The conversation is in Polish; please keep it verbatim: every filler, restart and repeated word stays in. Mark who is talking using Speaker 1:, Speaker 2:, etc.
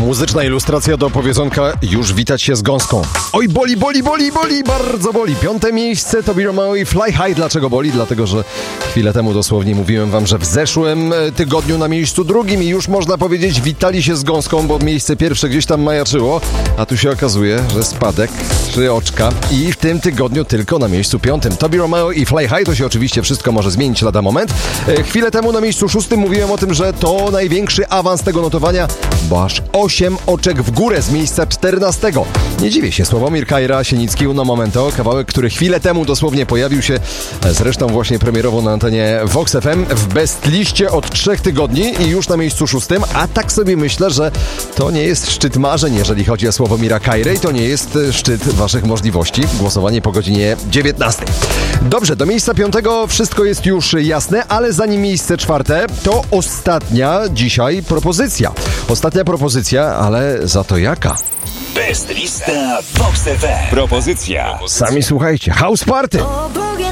Speaker 1: Muzyczna ilustracja do powiedzonka Już witać się z gąską. Oj, boli, boli, boli, boli, bardzo boli. Piąte miejsce to Romeo i Fly High. Dlaczego boli? Dlatego, że chwilę temu dosłownie mówiłem wam, że w zeszłym tygodniu na miejscu drugim i już można powiedzieć witali się z gąską, bo miejsce pierwsze gdzieś tam majaczyło, a tu się okazuje, że spadek, trzy oczka i w tym tygodniu tylko na miejscu piątym. Tobi Romeo i Fly High, to się oczywiście wszystko może zmienić lada moment. Chwilę temu na miejscu szóstym mówiłem o tym, że to największy awans tego notowania, bo aż osiem oczek w górę z miejsca czternastego. Nie dziwię się, Sławomir Kajra, Sienicki, Uno Momento, kawałek, który chwilę temu dosłownie pojawił się, zresztą właśnie premierowo na antenie Vox F M w Best Liście od trzech tygodni i już na miejscu szóstym, a tak sobie myślę, że to nie jest szczyt marzeń, jeżeli chodzi o Sławomira Kajrę i to nie jest szczyt waszych możliwości. Głosowanie po godzinie dziewiętnastej. Dobrze, do miejsca piątego wszystko jest już jasne, ale zanim miejsce czwarte, to ostatnia dzisiaj propozycja. Ostatnia propozycja, ale za to jaka?
Speaker 2: Best Lista Vox F M. Propozycja.
Speaker 1: Sami słuchajcie. House Party.